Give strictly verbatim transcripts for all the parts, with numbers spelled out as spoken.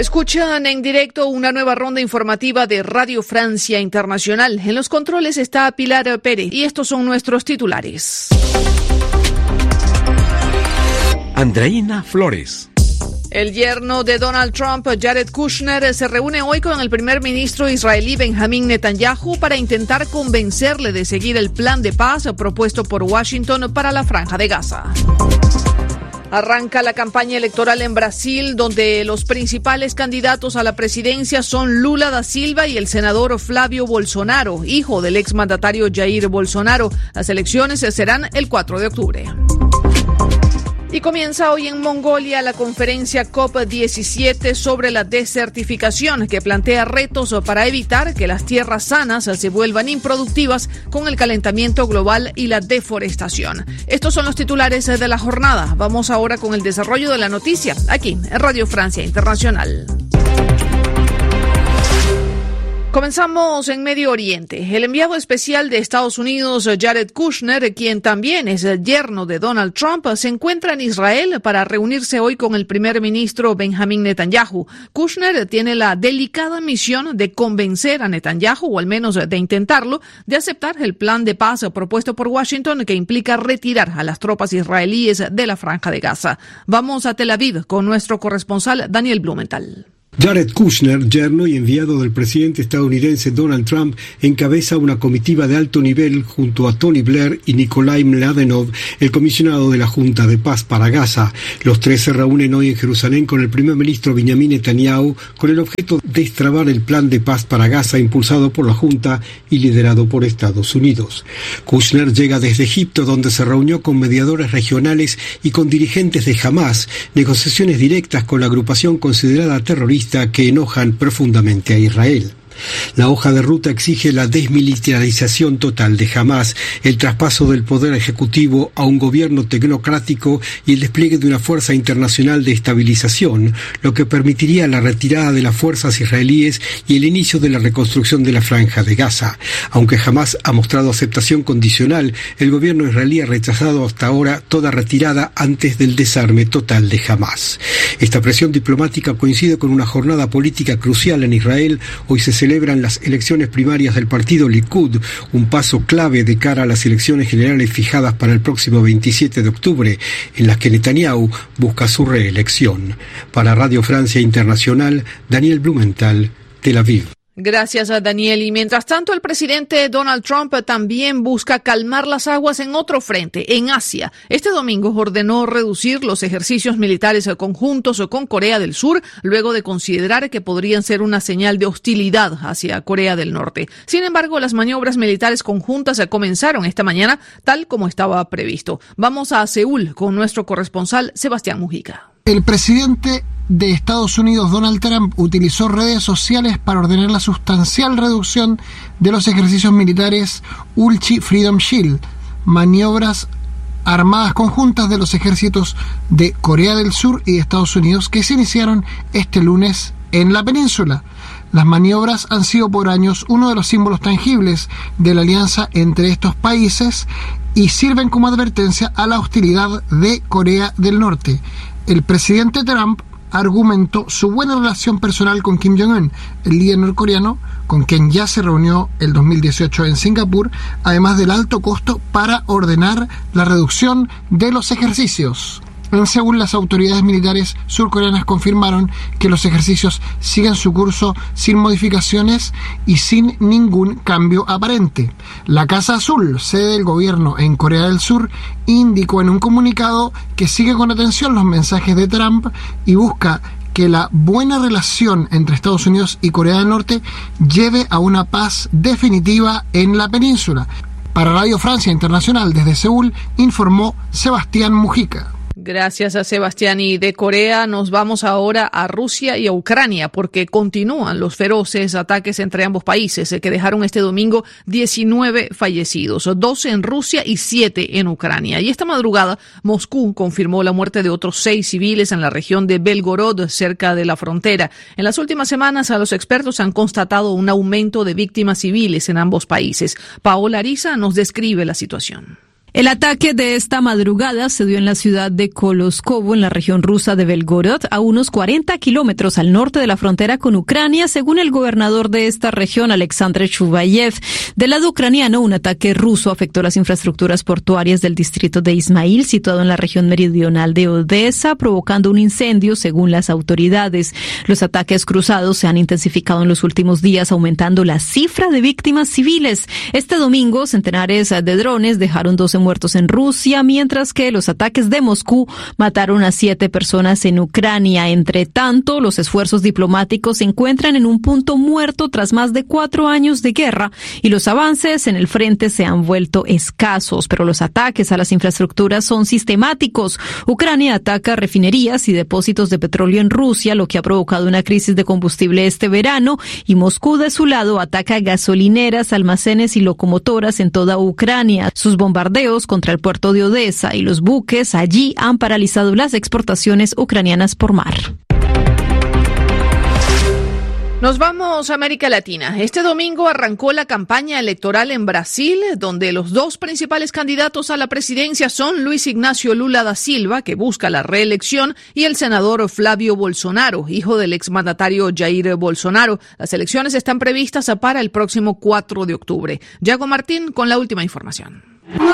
Escuchan en directo una nueva ronda informativa de Radio Francia Internacional. En los controles está Pilar Pérez y estos son nuestros titulares. Andreina Flores. El yerno de Donald Trump, Jared Kushner, se reúne hoy con el primer ministro israelí Benjamin Netanyahu para intentar convencerle de seguir el plan de paz propuesto por Washington para la Franja de Gaza. Arranca la campaña electoral en Brasil, donde los principales candidatos a la presidencia son Lula da Silva y el senador Flávio Bolsonaro, hijo del exmandatario Jair Bolsonaro. Las elecciones serán el cuatro de octubre. Y comienza hoy en Mongolia la conferencia COP diecisiete sobre la desertificación, que plantea retos para evitar que las tierras sanas se vuelvan improductivas con el calentamiento global y la deforestación. Estos son los titulares de la jornada. Vamos ahora con el desarrollo de la noticia, aquí en Radio Francia Internacional. Comenzamos en Medio Oriente. El enviado especial de Estados Unidos, Jared Kushner, quien también es el yerno de Donald Trump, se encuentra en Israel para reunirse hoy con el primer ministro Benjamin Netanyahu. Kushner tiene la delicada misión de convencer a Netanyahu, o al menos de intentarlo, de aceptar el plan de paz propuesto por Washington, que implica retirar a las tropas israelíes de la Franja de Gaza. Vamos a Tel Aviv con nuestro corresponsal Daniel Blumenthal. Jared Kushner, yerno y enviado del presidente estadounidense Donald Trump, encabeza una comitiva de alto nivel junto a Tony Blair y Nikolai Mladenov, el comisionado de la Junta de Paz para Gaza. Los tres se reúnen hoy en Jerusalén con el primer ministro Benjamin Netanyahu con el objeto de destrabar el plan de paz para Gaza impulsado por la Junta y liderado por Estados Unidos. Kushner llega desde Egipto, donde se reunió con mediadores regionales y con dirigentes de Hamás, negociaciones directas con la agrupación considerada terrorista que enojan profundamente a Israel. La hoja de ruta exige la desmilitarización total de Hamás, el traspaso del poder ejecutivo a un gobierno tecnocrático y el despliegue de una fuerza internacional de estabilización, lo que permitiría la retirada de las fuerzas israelíes y el inicio de la reconstrucción de la Franja de Gaza. Aunque Hamás ha mostrado aceptación condicional, el gobierno israelí ha rechazado hasta ahora toda retirada antes del desarme total de Hamás. Esta presión diplomática coincide con una jornada política crucial en Israel. Hoy se celebran las elecciones primarias del partido Likud, un paso clave de cara a las elecciones generales fijadas para el próximo veintisiete de octubre, en las que Netanyahu busca su reelección. Para Radio Francia Internacional, Daniel Blumenthal, Tel Aviv. Gracias a Daniel. Y mientras tanto, el presidente Donald Trump también busca calmar las aguas en otro frente, en Asia. Este domingo ordenó reducir los ejercicios militares conjuntos con Corea del Sur, luego de considerar que podrían ser una señal de hostilidad hacia Corea del Norte. Sin embargo, las maniobras militares conjuntas comenzaron esta mañana, tal como estaba previsto. Vamos a Seúl con nuestro corresponsal Sebastián Mujica. El presidente de Estados Unidos, Donald Trump, utilizó redes sociales para ordenar la sustancial reducción de los ejercicios militares Ulchi Freedom Shield, maniobras armadas conjuntas de los ejércitos de Corea del Sur y de Estados Unidos que se iniciaron este lunes en la península. Las maniobras han sido por años uno de los símbolos tangibles de la alianza entre estos países y sirven como advertencia a la hostilidad de Corea del Norte. El presidente Trump argumentó su buena relación personal con Kim Jong-un, el líder norcoreano, con quien ya se reunió el dos mil dieciocho en Singapur, además del alto costo para ordenar la reducción de los ejercicios. En Seúl, las autoridades militares surcoreanas confirmaron que los ejercicios siguen su curso sin modificaciones y sin ningún cambio aparente. La Casa Azul, sede del gobierno en Corea del Sur, indicó en un comunicado que sigue con atención los mensajes de Trump y busca que la buena relación entre Estados Unidos y Corea del Norte lleve a una paz definitiva en la península. Para Radio Francia Internacional, desde Seúl, informó Sebastián Mujica. Gracias a Sebastián. Y de Corea nos vamos ahora a Rusia y a Ucrania, porque continúan los feroces ataques entre ambos países que dejaron este domingo diecinueve fallecidos, doce en Rusia y siete en Ucrania. Y esta madrugada Moscú confirmó la muerte de otros seis civiles en la región de Belgorod, cerca de la frontera. En las últimas semanas, los expertos han constatado un aumento de víctimas civiles en ambos países. Paola Ariza nos describe la situación. El ataque de esta madrugada se dio en la ciudad de Koloskovo, en la región rusa de Belgorod, a unos cuarenta kilómetros al norte de la frontera con Ucrania, según el gobernador de esta región, Alexander Chuvayev. Del lado ucraniano, un ataque ruso afectó las infraestructuras portuarias del distrito de Ismail, situado en la región meridional de Odessa, provocando un incendio, según las autoridades. Los ataques cruzados se han intensificado en los últimos días, aumentando la cifra de víctimas civiles. Este domingo, centenares de drones dejaron doce muertos en Rusia, mientras que los ataques de Moscú mataron a siete personas en Ucrania. Entre tanto, los esfuerzos diplomáticos se encuentran en un punto muerto tras más de cuatro años de guerra y los avances en el frente se han vuelto escasos, pero los ataques a las infraestructuras son sistemáticos. Ucrania ataca refinerías y depósitos de petróleo en Rusia, lo que ha provocado una crisis de combustible este verano, y Moscú, de su lado, ataca gasolineras, almacenes y locomotoras en toda Ucrania. Sus bombardeos contra el puerto de Odessa y los buques allí han paralizado las exportaciones ucranianas por mar. Nos vamos a América Latina. Este domingo arrancó la campaña electoral en Brasil, donde los dos principales candidatos a la presidencia son Luis Ignacio Lula da Silva, que busca la reelección, y el senador Flavio Bolsonaro, hijo del exmandatario Jair Bolsonaro. Las elecciones están previstas para el próximo cuatro de octubre. Yago Martín con la última información.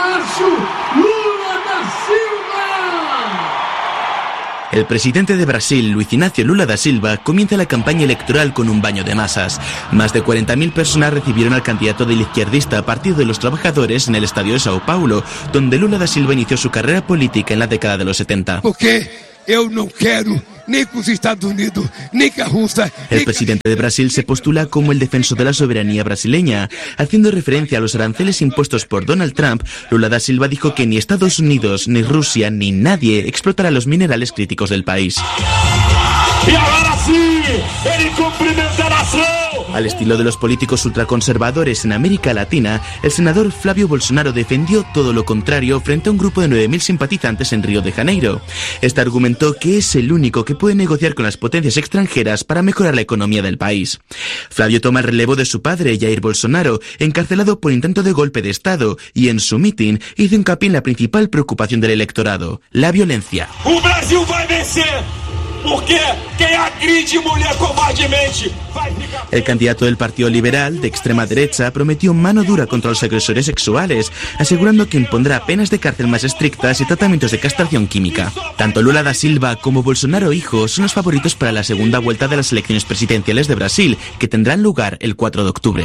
El presidente de Brasil, Luis Ignacio Lula da Silva, comienza la campaña electoral con un baño de masas. Más de cuarenta mil personas recibieron al candidato del izquierdista Partido de los Trabajadores en el estadio de Sao Paulo, donde Lula da Silva inició su carrera política en la década de los setenta. Porque eu não quero ni con los Estados Unidos, ni con Rusia. El presidente de Brasil se postula como el defensor de la soberanía brasileña. Haciendo referencia a los aranceles impuestos por Donald Trump, Lula da Silva dijo que ni Estados Unidos, ni Rusia, ni nadie explotará los minerales críticos del país. Y ahora sí, el cumplimentación. Al estilo de los políticos ultraconservadores en América Latina, el senador Flavio Bolsonaro defendió todo lo contrario frente a un grupo de nueve mil simpatizantes en Río de Janeiro. Este argumentó que es el único que puede negociar con las potencias extranjeras para mejorar la economía del país. Flavio toma el relevo de su padre, Jair Bolsonaro, encarcelado por intento de golpe de Estado, y en su mitin hizo hincapié en la principal preocupación del electorado, la violencia. ¡El Brasil va a vencer! Porque quem agride mulher covardemente vai ficar... El candidato del Partido Liberal, de extrema derecha, prometió mano dura contra los agresores sexuales, asegurando que impondrá penas de cárcel más estrictas y tratamientos de castración química. Tanto Lula da Silva como Bolsonaro hijo son los favoritos para la segunda vuelta de las elecciones presidenciales de Brasil, que tendrán lugar el cuatro de octubre.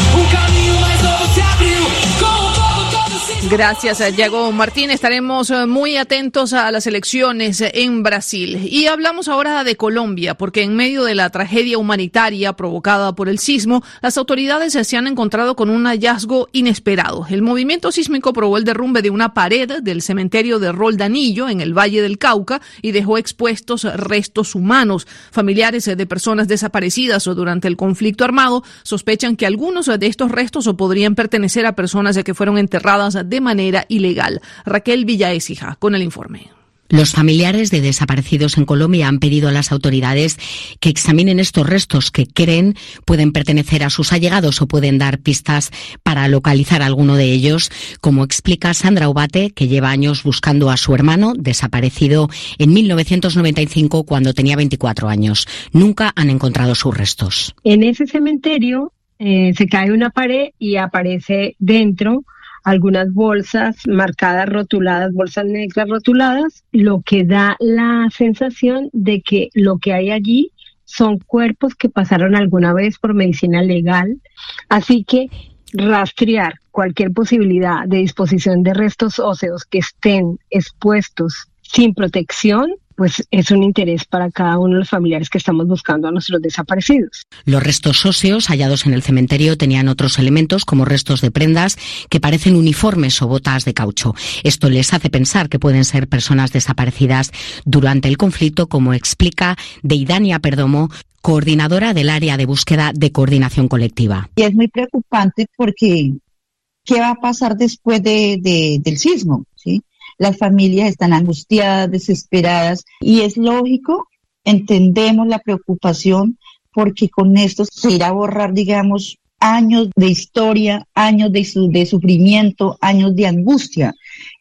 Gracias, Yago Martín. Estaremos muy atentos a las elecciones en Brasil. Y hablamos ahora de Colombia, porque en medio de la tragedia humanitaria provocada por el sismo, las autoridades se han encontrado con un hallazgo inesperado. El movimiento sísmico probó el derrumbe de una pared del cementerio de Roldanillo, en el Valle del Cauca, y dejó expuestos restos humanos. Familiares de personas desaparecidas durante el conflicto armado sospechan que algunos de estos restos podrían pertenecer a personas que fueron enterradas de manera ilegal. Raquel Villaécija con el informe. Los familiares de desaparecidos en Colombia han pedido a las autoridades que examinen estos restos que creen pueden pertenecer a sus allegados o pueden dar pistas para localizar a alguno de ellos, como explica Sandra Obate, que lleva años buscando a su hermano, desaparecido en mil novecientos noventa y cinco cuando tenía veinticuatro años. Nunca han encontrado sus restos. En ese cementerio eh, se cae una pared y aparece dentro algunas bolsas marcadas, rotuladas, bolsas negras rotuladas, lo que da la sensación de que lo que hay allí son cuerpos que pasaron alguna vez por medicina legal. Así que rastrear cualquier posibilidad de disposición de restos óseos que estén expuestos sin protección, pues es un interés para cada uno de los familiares que estamos buscando a nuestros desaparecidos. Los restos óseos hallados en el cementerio tenían otros elementos como restos de prendas que parecen uniformes o botas de caucho. Esto les hace pensar que pueden ser personas desaparecidas durante el conflicto, como explica Deidania Perdomo, coordinadora del área de búsqueda de coordinación colectiva. Y es muy preocupante porque ¿qué va a pasar después de, de, del sismo? ¿Sí? Las familias están angustiadas, desesperadas, y es lógico, entendemos la preocupación, porque con esto se irá a borrar, digamos, años de historia, años de, su, de sufrimiento, años de angustia.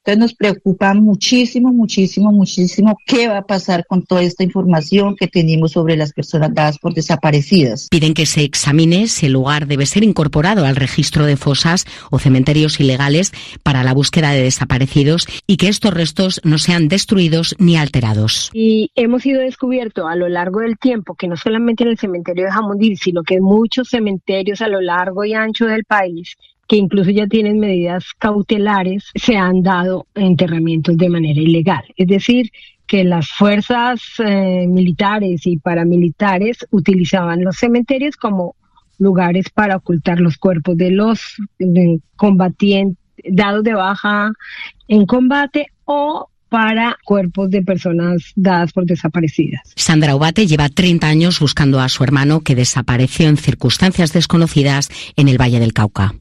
Entonces nos preocupa muchísimo, muchísimo, muchísimo qué va a pasar con toda esta información que tenemos sobre las personas dadas por desaparecidas. Piden que se examine si el lugar debe ser incorporado al registro de fosas o cementerios ilegales para la búsqueda de desaparecidos y que estos restos no sean destruidos ni alterados. Y hemos sido descubierto a lo largo del tiempo que no solamente en el cementerio de Jamundí, sino que en muchos cementerios a lo largo y ancho del país, que incluso ya tienen medidas cautelares, se han dado enterramientos de manera ilegal. Es decir, que las fuerzas eh, militares y paramilitares utilizaban los cementerios como lugares para ocultar los cuerpos de los de combatientes dados de baja en combate o para cuerpos de personas dadas por desaparecidas. Sandra Obate lleva treinta años buscando a su hermano que desapareció en circunstancias desconocidas en el Valle del Cauca.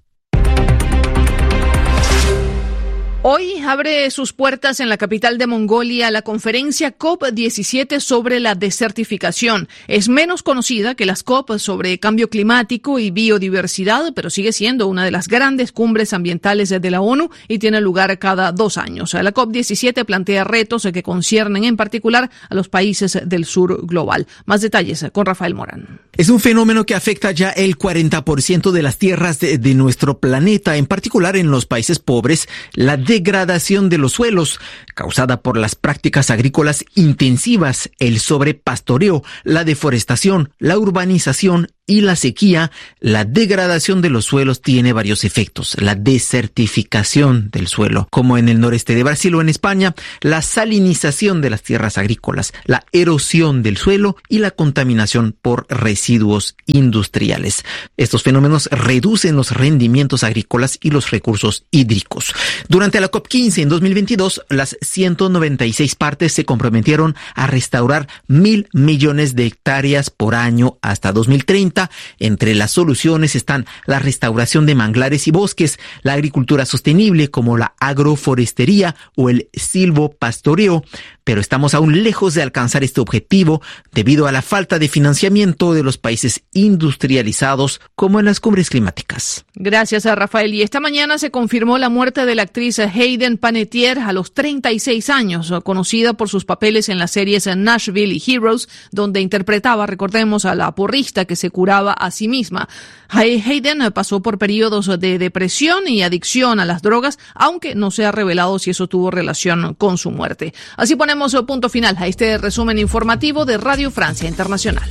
Hoy abre sus puertas en la capital de Mongolia la conferencia COP diecisiete sobre la desertificación. Es menos conocida que las COP sobre cambio climático y biodiversidad, pero sigue siendo una de las grandes cumbres ambientales de la ONU y tiene lugar cada dos años. La COP diecisiete plantea retos que conciernen en particular a los países del sur global. Más detalles con Rafael Morán. Es un fenómeno que afecta ya el cuarenta por ciento de las tierras de, de nuestro planeta, en particular en los países pobres. La degradación de los suelos, causada por las prácticas agrícolas intensivas, el sobrepastoreo, la deforestación, la urbanización y la sequía. La degradación de los suelos tiene varios efectos. La desertificación del suelo, como en el noreste de Brasil o en España, la salinización de las tierras agrícolas, la erosión del suelo y la contaminación por residuos industriales. Estos fenómenos reducen los rendimientos agrícolas y los recursos hídricos. Durante la COP quince en dos mil veintidós, las ciento noventa y seis partes se comprometieron a restaurar mil millones de hectáreas por año hasta dos mil treinta. Entre las soluciones están la restauración de manglares y bosques, la agricultura sostenible como la agroforestería o el silvopastoreo, pero estamos aún lejos de alcanzar este objetivo debido a la falta de financiamiento de los países industrializados como en las cumbres climáticas. Gracias a Rafael. Y esta mañana se confirmó la muerte de la actriz Hayden Panettiere a los treinta y seis años, conocida por sus papeles en las series Nashville y Heroes, donde interpretaba, recordemos, a la porrista que se curaba a sí misma. Hayden pasó por periodos de depresión y adicción a las drogas, aunque no se ha revelado si eso tuvo relación con su muerte. Así ponemos punto final a este resumen informativo de Radio Francia Internacional.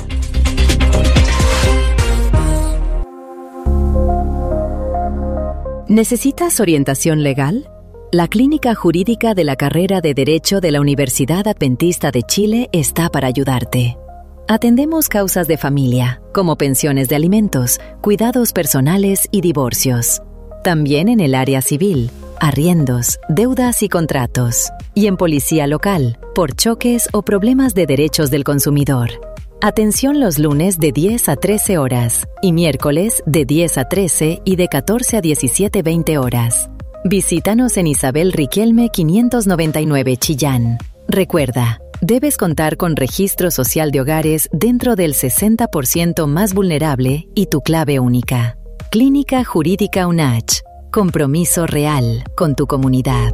¿Necesitas orientación legal? La Clínica Jurídica de la Carrera de Derecho de la Universidad Adventista de Chile está para ayudarte. Atendemos causas de familia, como pensiones de alimentos, cuidados personales y divorcios. También en el área civil, arriendos, deudas y contratos. Y en policía local, por choques o problemas de derechos del consumidor. Atención los lunes de diez a trece horas y miércoles de diez a trece y de catorce a diecisiete veinte horas. Visítanos en Isabel Riquelme quinientos noventa y nueve Chillán. Recuerda, debes contar con registro social de hogares dentro del sesenta por ciento más vulnerable y tu clave única. Clínica Jurídica UNACH. Compromiso real con tu comunidad.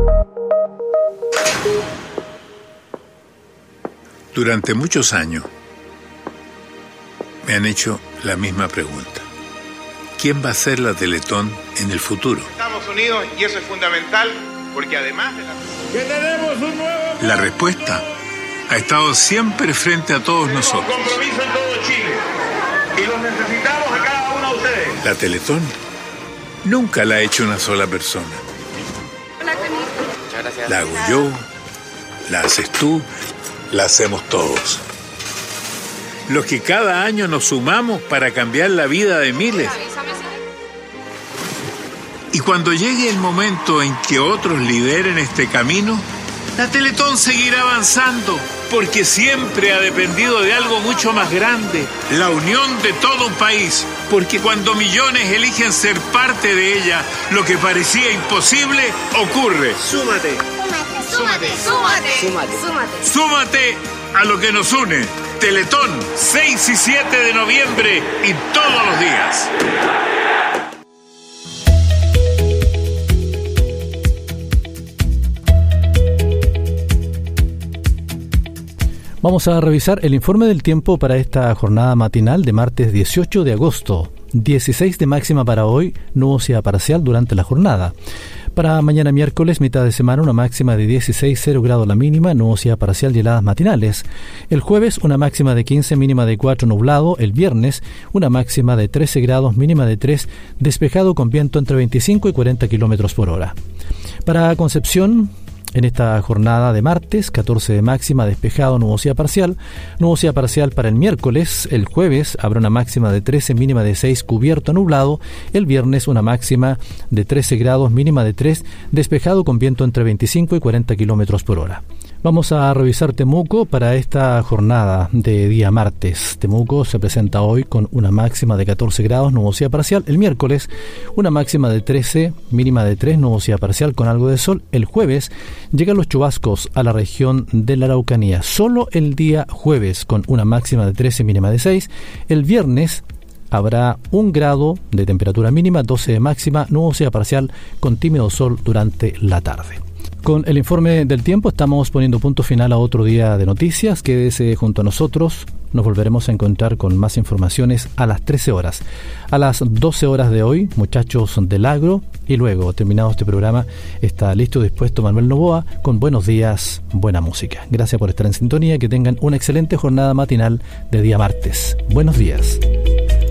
Durante muchos años me han hecho la misma pregunta. ¿Quién va a ser la Teletón en el futuro? Estados Unidos, y eso es fundamental, porque además de la... ¡Que tenemos un nuevo... La respuesta ha estado siempre frente a todos tenemos nosotros. Compromiso en todo Chile, y los necesitamos a cada uno de ustedes. La Teletón nunca la ha hecho una sola persona. Muchas gracias. La hago yo, la haces tú, la hacemos todos. Los que cada año nos sumamos para cambiar la vida de miles. Y cuando llegue el momento en que otros lideren este camino, la Teletón seguirá avanzando, porque siempre ha dependido de algo mucho más grande, la unión de todo un país. Porque cuando millones eligen ser parte de ella, lo que parecía imposible ocurre. Súmate. Súmate. Súmate. Súmate. Súmate. Súmate a lo que nos une. Teletón, seis y siete de noviembre y todos los días. Vamos a revisar el informe del tiempo para esta jornada matinal de martes dieciocho de agosto. dieciséis de máxima para hoy, nubosidad parcial durante la jornada. Para mañana miércoles, mitad de semana, una máxima de dieciséis, cero grados la mínima, nubosidad parcial y heladas matinales. El jueves, una máxima de quince, mínima de cuatro, nublado. El viernes, una máxima de trece grados, mínima de tres, despejado con viento entre veinticinco y cuarenta kilómetros por hora. Para Concepción, en esta jornada de martes, catorce de máxima, despejado, nubosidad parcial. Nubosidad parcial para el miércoles. El jueves habrá una máxima de trece, mínima de seis, cubierto, nublado. El viernes una máxima de trece grados, mínima de tres, despejado con viento entre veinticinco y cuarenta kilómetros por hora. Vamos a revisar Temuco para esta jornada de día martes. Temuco se presenta hoy con una máxima de catorce grados, nubosidad parcial. El miércoles, una máxima de trece, mínima de tres, nubosidad parcial con algo de sol. El jueves, llegan los chubascos a la región de la Araucanía. Solo el día jueves, con una máxima de trece, mínima de seis. El viernes, habrá un grado de temperatura mínima, doce de máxima, nubosidad parcial con tímido sol durante la tarde. Con el informe del tiempo estamos poniendo punto final a otro día de noticias. Quédese junto a nosotros. Nos volveremos a encontrar con más informaciones a las trece horas. A las doce horas de hoy, muchachos del agro. Y luego, terminado este programa, está listo y dispuesto Manuel Novoa con Buenos Días, Buena Música. Gracias por estar en sintonía. Que tengan una excelente jornada matinal de día martes. Buenos días.